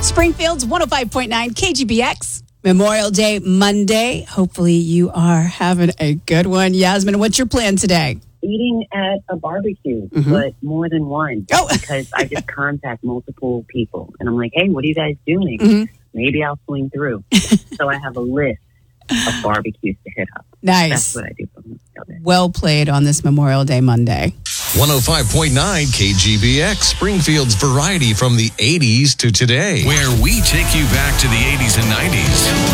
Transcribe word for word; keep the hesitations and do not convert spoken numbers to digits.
Springfield's one oh five point nine K G B X. Memorial Day Monday. Hopefully you are having a good one. Yasmin, what's your plan today? Eating at a barbecue, mm-hmm. but more than one. Oh. Because I just contact multiple people. And I'm like, hey, what are you guys doing? Mm-hmm. Maybe I'll swing through. So I have a list of barbecues to hit up. Nice. That's what I do for Memorial Day. Well played on this Memorial Day Monday. one oh five point nine K G B X, Springfield's variety from the eighties to today. Where we take you back to the eighties and nineties.